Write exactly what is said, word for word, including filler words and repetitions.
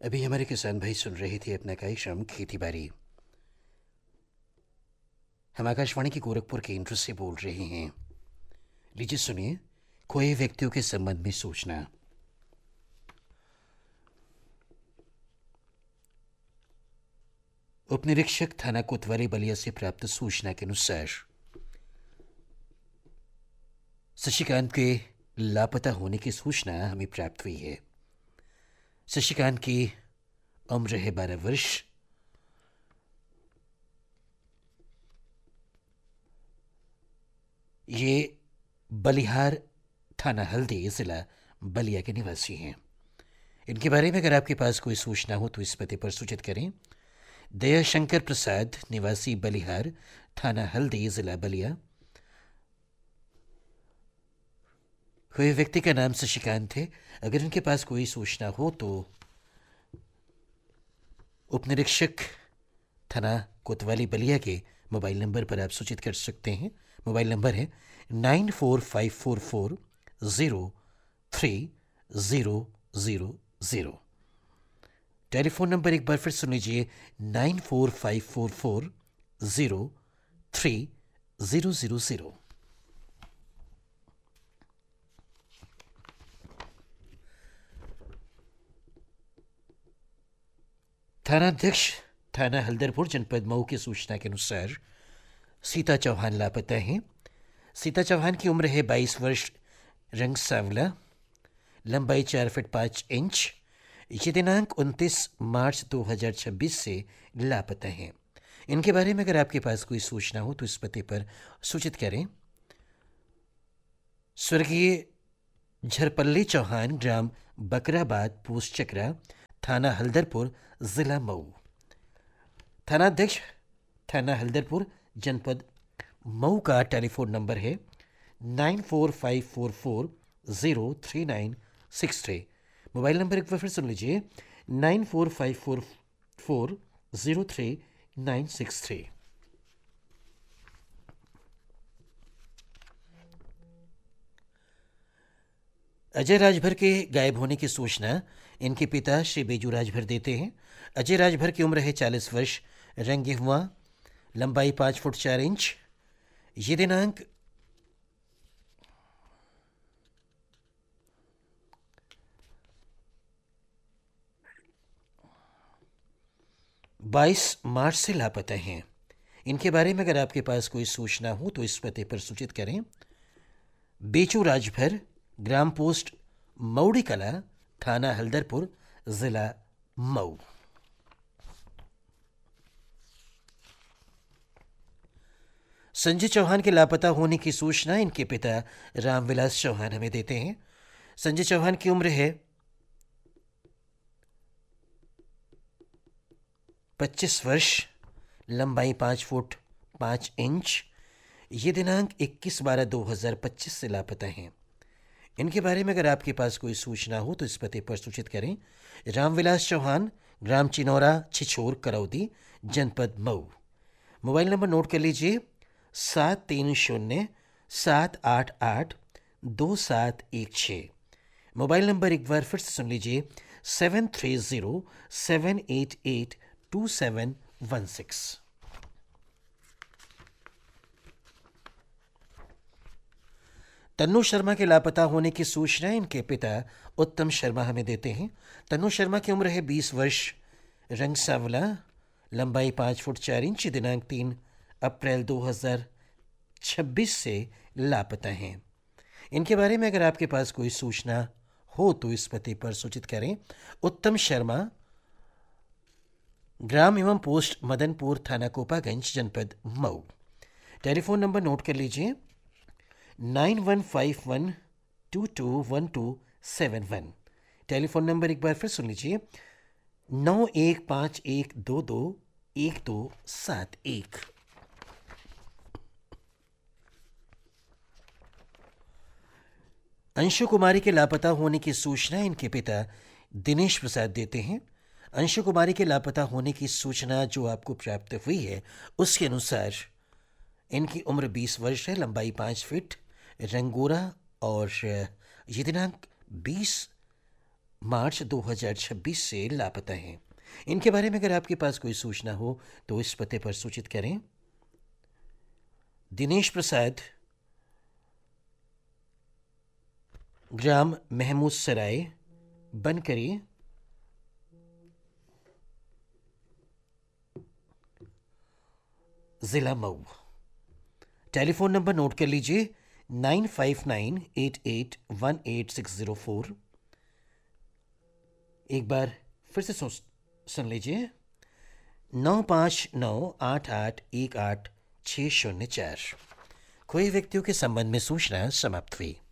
अभी हमारे किसान भाई सुन रहे थे अपना कार्यक्रम खेती बाड़ी। हम आकाशवाणी की गोरखपुर केंद्र से बोल रहे हैं। लीजिए सुनिए, खोए व्यक्तियों के संबंध में सूचना। उप निरीक्षक थाना कोतवाली बलिया से प्राप्त सूचना के अनुसार शशिकांत के लापता होने की सूचना हमें प्राप्त हुई है। शशिकांत की उम्र है बारह वर्ष। ये बलिहार थाना हल्दी जिला बलिया के निवासी हैं। इनके बारे में अगर आपके पास कोई सूचना हो तो इस पते पर सूचित करें। दयाशंकर प्रसाद, निवासी बलिहार, थाना हल्दी जिला बलिया। हुए व्यक्ति का नाम शशिकांत है। अगर इनके पास कोई सूचना हो तो उप निरीक्षक थाना कोतवाली बलिया के मोबाइल नंबर पर आप सूचित कर सकते हैं। मोबाइल नंबर है nine four five four four zero three zero zero zero. Telephone number एक बार फिर सुन लीजिए, nine four five four four zero three zero zero zero. थानाध्यक्ष थाना हल्दरपुर जनपद मऊ की सूचना के अनुसार सीता चौहान लापता हैं। सीता चौहान की उम्र है बाईस वर्ष, रंग सांवला, लंबाई चार फीट पाँच इंच। ये दिनांक उनतीस मार्च दो हज़ार छब्बीस से लापता हैं। इनके बारे में अगर आपके पास कोई सूचना हो तो इस पते पर सूचित करें। स्वर्गीय झरपल्ली चौहान, ग्राम बकराबाद, पोस्ट चकरा, थाना हल्दरपुर, जिला मऊ। थानाध्यक्ष थाना हल्दरपुर जनपद मऊ का टेलीफोन नंबर है nine four five four four zero three nine six three. Mobile number एक बार फिर सुन लीजिए, nine four five four four zero three nine six three. Ajay Rajbhar के गायब होने की सूचना इनके पिता श्री बेजू राजभर देते हैं। अजय राजभर की उम्र है चालीस वर्ष, रंग गेहुआ, लंबाई पाँच फुट चार इंच। ये दिनांक बाईस मार्च से लापता हैं। इनके बारे में अगर आपके पास कोई सूचना हो तो इस पते पर सूचित करें। बेचू राजभर, ग्राम पोस्ट मऊड़ी कला, थाना हल्दरपुर, जिला मऊ। संजय चौहान के लापता होने की सूचना इनके पिता रामविलास चौहान हमें देते हैं। संजय चौहान की उम्र है पच्चीस वर्ष, लंबाई पाँच फुट पाँच इंच। ये दिनांक इक्कीस बारह दो हज़ार पच्चीस से लापता हैं। इनके बारे में अगर आपके पास कोई सूचना हो तो इस पते पर सूचित करें। रामविलास चौहान, ग्राम चिनौरा, छिछोर, करौदी, जनपद मऊ। मोबाइल नंबर नोट कर लीजिए, सात तीन शून्य सात आठ आठ दो सात एक छः। मोबाइल नंबर एक बार फिर से सुन लीजिए, seven three zero seven eight eight to seven one six. Tannu Sharma के लापता होने की सूचना इनके पिता उत्तम शर्मा हमें देते हैं। तन्नू शर्मा की उम्र है बीस वर्ष, रंग सांवला, लंबाई पाँच फुट चार इंच। दिनांक तीन अप्रैल दो हज़ार छब्बीस से लापता हैं। इनके बारे में अगर आपके पास कोई सूचना हो तो इस पते पर सूचित करें। उत्तम शर्मा, ग्राम एवं पोस्ट मदनपुर, थाना कोपागंज, जनपद मऊ। टेलीफोन नंबर नोट कर लीजिए, nine one five one two to one two seven one. Telephone number एक बार फिर सुन लीजिए, नौ एक पाँच एक दो दो एक दो सात एक। अंशु कुमारी के लापता होने की सूचना इनके पिता दिनेश प्रसाद देते हैं। अंशु कुमारी के लापता होने की सूचना जो आपको प्राप्त हुई है उसके अनुसार इनकी उम्र बीस वर्ष है, लंबाई पाँच फीट, रंगोरा, और ये दिनांक बीस मार्च दो हज़ार छब्बीस से लापता हैं। इनके बारे में अगर आपके पास कोई सूचना हो तो इस पते पर सूचित करें। दिनेश प्रसाद, ग्राम महमूद सराय, बनकरी, जिला मऊ। टेलीफोन नंबर नोट कर लीजिए, nine five nine eight eight one eight six zero four. एक बार फिर से सुन लीजिए, नौ पाँच नौ आठ आठ एक आठ छः शून्य चार। खोए व्यक्तियों के संबंध में सूचना समाप्त हुई।